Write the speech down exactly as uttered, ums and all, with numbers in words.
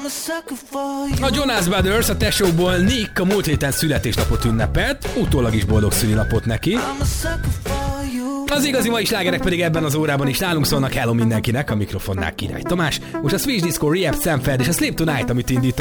A Jonas Brothers, a tesókból Nick a múlt héten születésnapot ünnepelt, utólag is boldog szülinapot neki. Az igazi mai slágerek pedig ebben az órában is nálunk szólnak. Hello mindenkinek, a mikrofonnál Király Tamás. Most a Switch Disco Rehab Stanford és a Sleep Tonight, amit indítom.